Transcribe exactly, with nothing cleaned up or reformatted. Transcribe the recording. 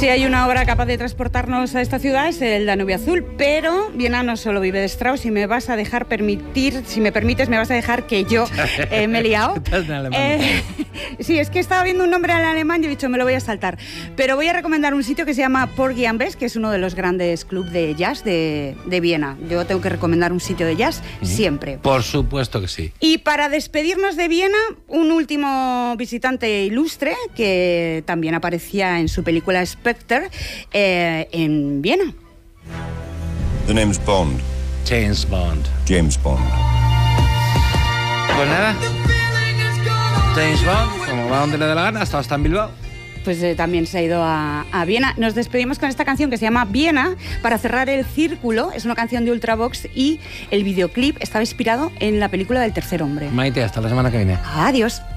Si hay una obra capaz de transportarnos a esta ciudad es el Danubio Azul, pero Viena no solo vive de Strauss, y me vas a dejar permitir, si me permites, me vas a dejar que yo eh, me he liado. Eh, sí, es que estaba viendo un nombre en alemán y he dicho, me lo voy a saltar. Pero voy a recomendar un sitio que se llama Porgy and Bess, que es uno de los grandes clubs de jazz de, de Viena. Yo tengo que recomendar un sitio de jazz uh-huh. siempre. Por supuesto que sí. Y para despedirnos de Viena, un último visitante ilustre que también aparecía en su película Spectre eh, en Viena. The name's Bond. James Bond. James Bond. Pues nada, James Bond, como va donde le dé la gana, hasta hasta en Bilbao. Pues eh, también se ha ido a, a Viena. Nos despedimos con esta canción que se llama Viena, para cerrar el círculo. Es una canción de Ultravox y el videoclip estaba inspirado en la película del Tercer Hombre. Maite, hasta la semana que viene. Adiós.